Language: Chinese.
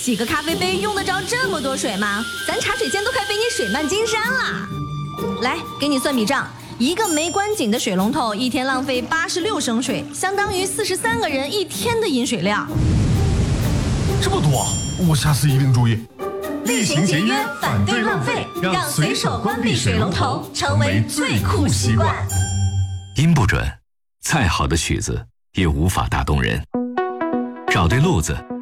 几个咖啡杯用得着这么多水吗？咱茶水间都快被你水漫金山了。来，给你算笔账。一个没关紧的水龙头一天浪费86升水，相当于43个人一天的饮水量。 这么多，我下次一定注意。 厉行节约，反对浪费，让随手关闭水龙头成为最酷习惯。 音不准，再好的曲子也无法打动人。找对路子，